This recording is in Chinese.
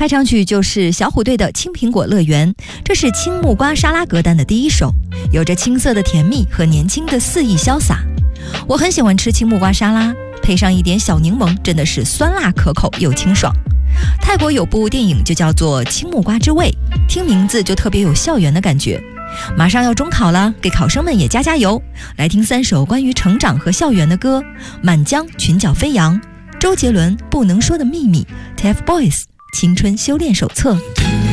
开场曲就是小虎队的《青苹果乐园》，这是青木瓜沙拉歌单的第一首，有着青涩的甜蜜和年轻的肆意潇洒。我很喜欢吃青木瓜沙拉，配上一点小柠檬，真的是酸辣可口又清爽。泰国有部电影就叫做《青木瓜之味》，听名字就特别有校园的感觉。马上要中考了，给考生们也加加油！来听3首关于成长和校园的歌：满江裙角飞扬，周杰伦不能说的秘密， TFBOYS 青春修炼手册。